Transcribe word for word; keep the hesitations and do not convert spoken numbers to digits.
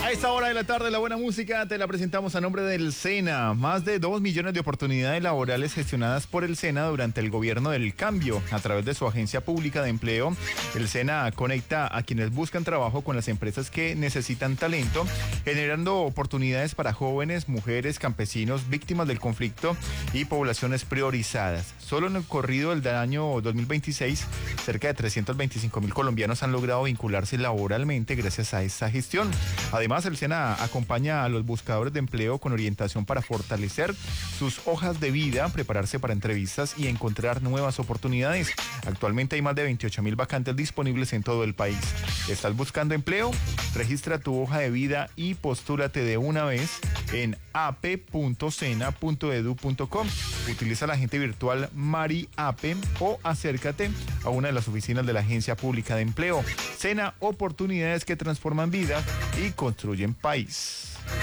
A esta hora de la tarde, la buena música te la presentamos a nombre del SENA. Más de dos millones de oportunidades laborales gestionadas por el SENA durante el gobierno del cambio. A través de su agencia pública de empleo, el SENA conecta a quienes buscan trabajo con las empresas que necesitan talento, generando oportunidades para jóvenes, mujeres, campesinos, víctimas del conflicto y poblaciones priorizadas. Solo en el corrido del año dos mil veintiséis, cerca de trescientos veinticinco mil colombianos han logrado vincularse laboralmente gracias a esta gestión. Además, el SENA acompaña a los buscadores de empleo con orientación para fortalecer sus hojas de vida, prepararse para entrevistas y encontrar nuevas oportunidades. Actualmente hay más de veintiocho mil vacantes disponibles en todo el país. ¿Estás buscando empleo? Registra tu hoja de vida y postúlate de una vez en a p punto sena punto edu punto com. Utiliza la agente virtual MariApe o acércate a una de las oficinas de la Agencia Pública de Empleo. SENA, oportunidades que transforman vidas y construyen país.